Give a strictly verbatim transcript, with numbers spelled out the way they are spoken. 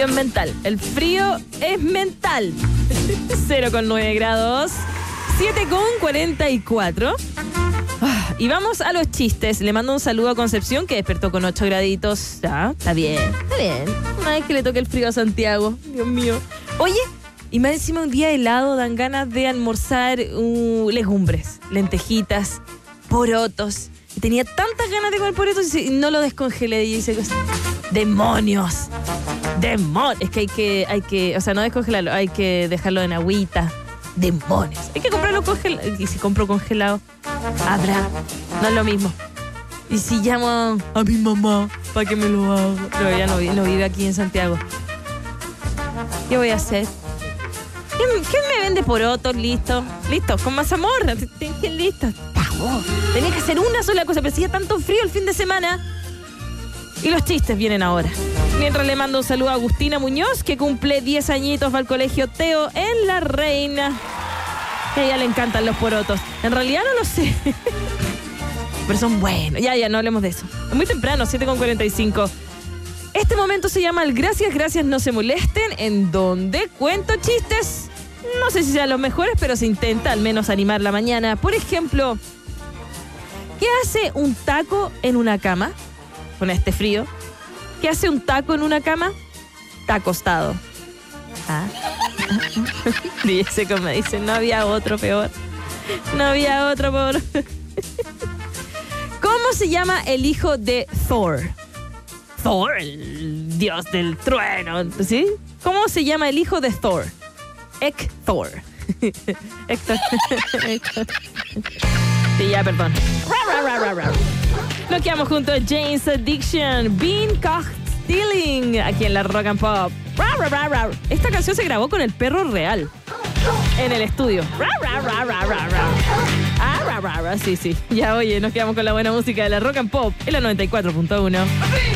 frío es mental. El frío es mental. cero coma nueve grados. siete coma cuarenta y cuatro. Ah, y vamos a los chistes. Le mando un saludo a Concepción, que despertó con ocho graditos. Ya, está bien, está bien. Una vez que le toque el frío a Santiago. Dios mío. Oye, y más encima un día helado dan ganas de almorzar uh, legumbres, lentejitas, porotos. Y tenía tantas ganas de comer porotos y no lo descongelé. Y dice, demonios, demonios. Es que hay que, hay que, o sea, no descongelarlo, hay que dejarlo en agüita. Demonios. Hay que comprarlo congelado. Y si compro congelado, habrá. No es lo mismo. Y si llamo a mi mamá para que me lo haga. Pero ella no, no vive aquí en Santiago. ¿Qué voy a hacer? ¿Quién, quién me vende porotos? Listo. Listo. Con mazamorra. ¿Quién listo? Tenía que hacer una sola cosa. Pero hacía tanto frío el fin de semana. Y los chistes vienen ahora. Mientras le mando un saludo a Agustina Muñoz, que cumple diez añitos, va al colegio Teo en La Reina. A ella le encantan los porotos. En realidad no lo sé. Pero son buenos. Ya, ya, no hablemos de eso. Es muy temprano, siete coma cuarenta y cinco. Este momento se llama el Gracias, Gracias, No Se Molesten, en donde cuento chistes. No sé si sean los mejores, pero se intenta al menos animar la mañana. Por ejemplo, ¿qué hace un taco en una cama? Con este frío. ¿Qué hace un taco en una cama? Está acostado. ¿Ah? Dice como me dice, no había otro peor. No había otro peor. ¿Cómo se llama el hijo de Thor? Thor, el dios del trueno, ¿sí? ¿Cómo se llama el hijo de Thor? Hector. Hector. Hector. Sí, ya, perdón. Nos quedamos junto a Jane's Addiction, Bean Caught Stealing, aquí en la Rock and Pop. Esta canción se grabó con el perro real en el estudio. Sí, sí. Ya, oye, nos quedamos con la buena música de la Rock and Pop en la noventa y cuatro punto uno.